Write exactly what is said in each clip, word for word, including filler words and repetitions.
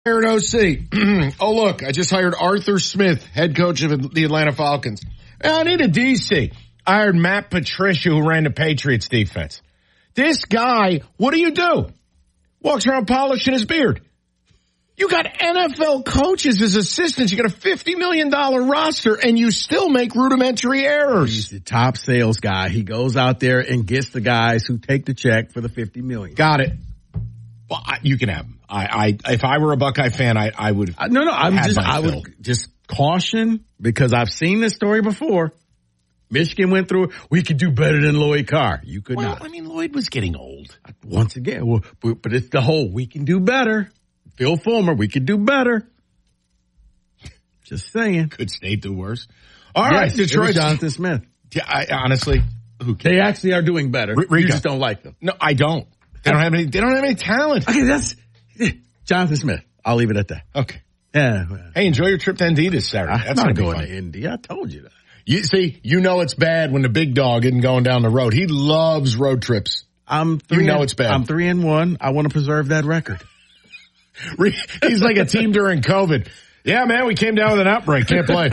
O C. Oh, look, I just hired Arthur Smith, head coach of the Atlanta Falcons. I need a D C. I hired Matt Patricia, who ran the Patriots defense. This guy, what do you do? Walks around polishing his beard. You got N F L coaches as assistants. You got a fifty million dollars roster, and you still make rudimentary errors. He's the top sales guy. He goes out there and gets the guys who take the check for the fifty million dollars. Got it. Well, I, you can have him. I, I, if I were a Buckeye fan, I, I would. Uh, no, no, I'm just, I would just caution because I've seen this story before. Michigan went through it. We could do better than Lloyd Carr. You could well, not. I mean, Lloyd was getting old. Once again, well, but, but it's the whole we can do better. Phil Fulmer, we could do better. Just saying. Could State do worse? All yes, right, Detroit. Jonathan Smith. Yeah, I, honestly, who cares? They actually are doing better. R- you just don't like them. No, I don't. They don't have any. They don't have any talent. Okay, that's Jonathan Smith. I'll leave it at that. Okay. Yeah. Well, hey, enjoy your trip to Indy this Saturday. I'm That's not going to Indy. I told you that. You see, you know it's bad when the big dog isn't going down the road. He loves road trips. I'm. Three you know and, it's bad. I'm three and one. I want to preserve that record. He's like a team during COVID. Yeah, man, we came down with an outbreak. Can't play.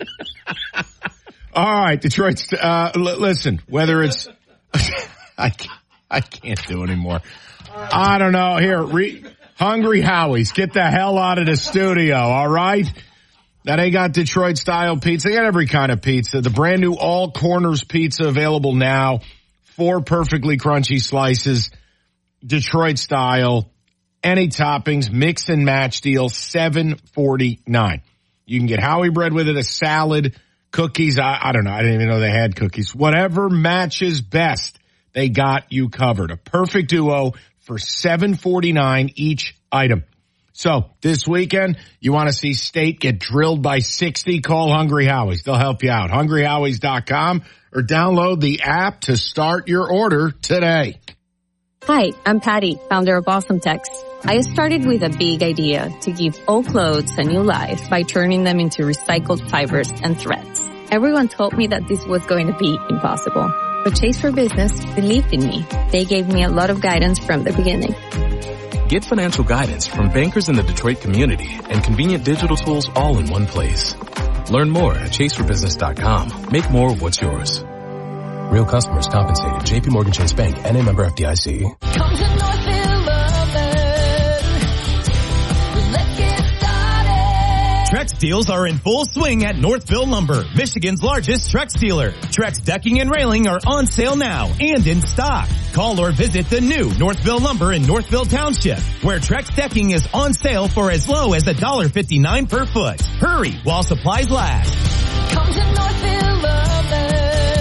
All right, Detroit. Uh, l- listen, whether it's I, can't, I can't do anymore. I don't know. Here, re- Hungry Howie's, get the hell out of the studio. All right. Now they got Detroit style pizza. They got every kind of pizza. The brand new All Corners pizza available now. Four perfectly crunchy slices, Detroit style. Any toppings, mix and match deal, seven forty-nine. You can get Howie bread with it, a salad, cookies. I, I don't know. I didn't even know they had cookies. Whatever matches best, they got you covered. A perfect duo for seven forty-nine each item. So this weekend, you want to see State get drilled by sixty? Call Hungry Howie's. They'll help you out. hungry howies dot com or download the app to start your order today. Hi, I'm Patty, founder of Awesome Text. I started with a big idea to give old clothes a new life by turning them into recycled fibers and threads. Everyone told me that this was going to be impossible, but Chase for Business believed in me. They gave me a lot of guidance from the beginning. Get financial guidance from bankers in the Detroit community and convenient digital tools all in one place. Learn more at chase for business dot com. Make more of what's yours. Real customers compensated. J P Morgan Chase Bank and a member F D I C. Come to Northfield Lovin'. Let's get started. Trex deals are in full swing at Northville Lumber, Michigan's largest Trex dealer. Trex decking and railing are on sale now and in stock. Call or visit the new Northville Lumber in Northville Township, where Trex decking is on sale for as low as one dollar fifty-nine per foot. Hurry while supplies last. Come to Northfield Lovin'.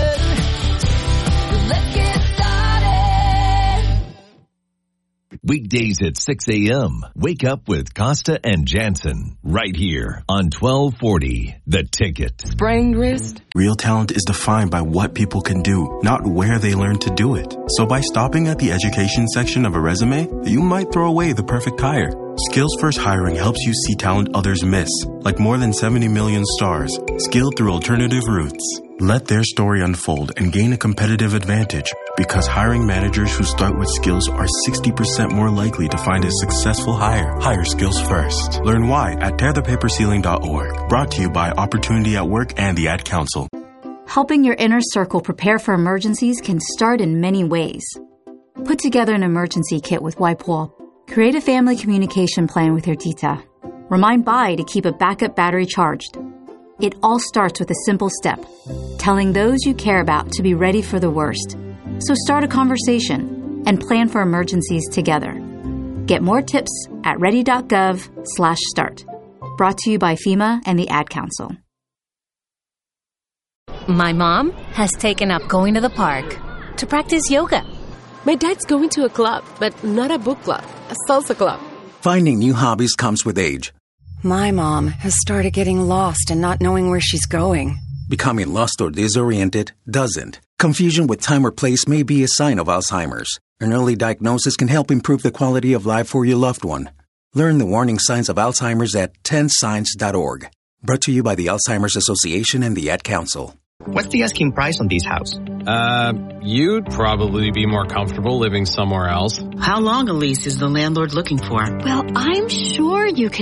Let's get started. Weekdays at six a.m. Wake up with Costa and Jansen right here on twelve forty The Ticket. Sprained wrist? Real talent is defined by what people can do, not where they learn to do it. So by stopping at the education section of a resume, you might throw away the perfect hire. Skills First Hiring helps you see talent others miss, like more than seventy million stars, skilled through alternative routes. Let their story unfold and gain a competitive advantage, because hiring managers who start with skills are sixty percent more likely to find a successful hire. Hire skills first. Learn why at tear the paper ceiling dot org. Brought to you by Opportunity at Work and the Ad Council. Helping your inner circle prepare for emergencies can start in many ways. Put together an emergency kit with WipeWall. Create a family communication plan with your tita. Remind Bai to keep a backup battery charged. It all starts with a simple step, telling those you care about to be ready for the worst. So start a conversation and plan for emergencies together. Get more tips at ready.gov slash start. Brought to you by FEMA and the Ad Council. My mom has taken up going to the park to practice yoga. My dad's going to a club, but not a book club, a salsa club. Finding new hobbies comes with age. My mom has started getting lost and not knowing where she's going. Becoming lost or disoriented doesn't. Confusion with time or place may be a sign of Alzheimer's. An early diagnosis can help improve the quality of life for your loved one. Learn the warning signs of Alzheimer's at ten signs dot org. Brought to you by the Alzheimer's Association and the Ad Council. What's the asking price on these houses? Uh, you'd probably be more comfortable living somewhere else. How long a lease is the landlord looking for? Well, I'm sure you can